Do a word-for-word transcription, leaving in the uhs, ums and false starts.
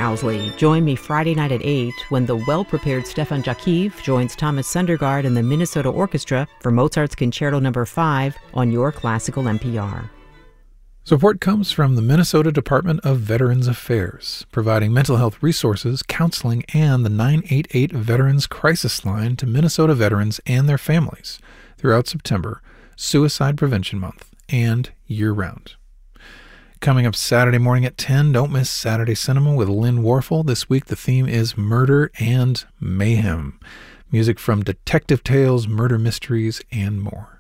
Owsley. Join me Friday night at eight when the well-prepared Stefan Jakiv joins Thomas Sundergaard and the Minnesota Orchestra for Mozart's Concerto Number five on your classical N P R. Support comes from the Minnesota Department of Veterans Affairs, providing mental health resources, counseling, and the nine eight eight Veterans Crisis Line to Minnesota veterans and their families throughout September, Suicide Prevention Month, and year-round. Coming up Saturday morning at ten, don't miss Saturday Cinema with Lynn Warfel. This week the theme is murder and mayhem. Music from Detective Tales, Murder Mysteries, and more.